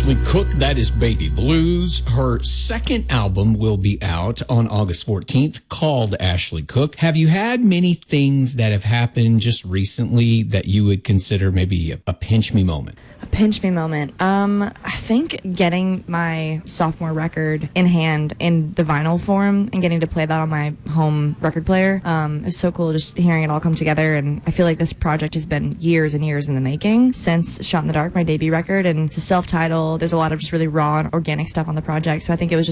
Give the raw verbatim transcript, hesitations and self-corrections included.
Ashley Cook. That is Baby Blues. Her second album will be out on August fourteenth, called Ashley Cook. Have you had many things that have happened just recently that you would consider maybe a, a pinch me moment? A pinch me moment. Um, I think getting my sophomore record in hand in the vinyl form and getting to play that on my home record player um, is so cool, just hearing it all come together. And I feel like this project has been years and years in the making since Shot in the Dark, my debut record, and it's a self-titled. There's a lot of just really raw and organic stuff on the project. So I think it was just